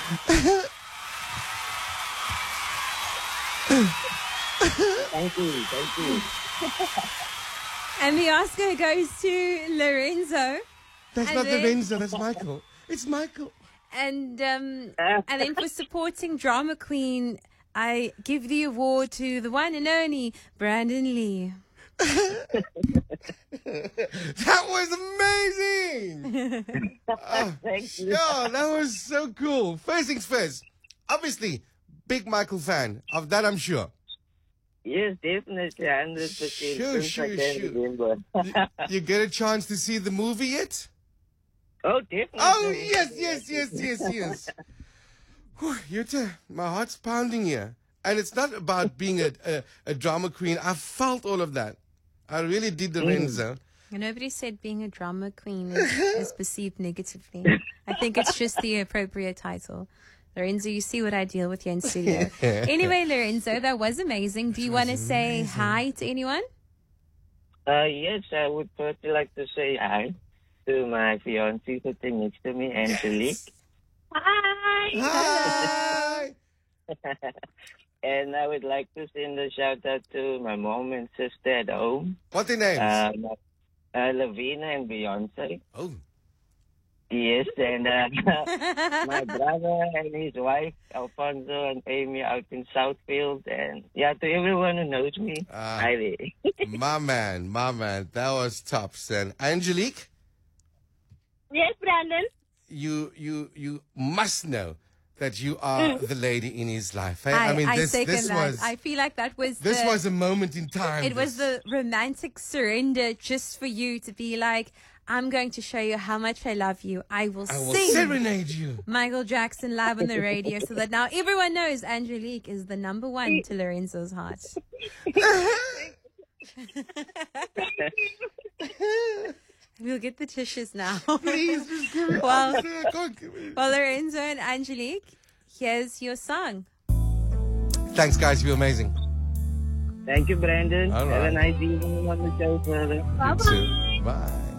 Thank you. And the Oscar goes to Lorenzo. That's not Lorenzo, that's Michael. It's Michael. And then for supporting Drama Queen, I give the award to the one and only Brandon Lee. That was amazing! Thank you. Yeah, that was so cool. First things first, obviously, big Michael fan. Of that, I'm sure. Yes, definitely, 100%. Sure. Remember. You get a chance to see the movie yet? Oh, definitely. Oh, yes. Whew, my heart's pounding here. And it's not about being a drama queen. I felt all of that. I really did, Lorenzo. Nobody said being a drama queen is perceived negatively. I think it's just the appropriate title. Lorenzo, you see what I deal with here in studio. Anyway, Lorenzo, that was amazing. Do you want to say hi to anyone? Yes, I would first like to say hi to my fiancée sitting next to me, Angelique. Hi! And I would like to send a shout out to my mom and sister at home. What the names? Lavina and Beyonce. Oh. Yes, and my brother and his wife, Alfonso and Amy, out in Southfield. And yeah, to everyone who knows me, hi there. my man. That was tops. And Angelique? Yes, Brandon. You must know that you are the lady in his life. I mean, this was. I feel like that was. This was a moment in time. It was the romantic surrender, just for you to be like, I'm going to show you how much I love you. I will serenade you. Michael Jackson live on the radio, so that now everyone knows Angelique is the number one to Lorenzo's heart. We'll get the tissues now. Please, just give me. Well, Lorenzo and Angelique, here's your song. Thanks, guys. You're amazing. Thank you, Brandon. All right. Have a nice evening on the show, brother. Bye-bye. Bye.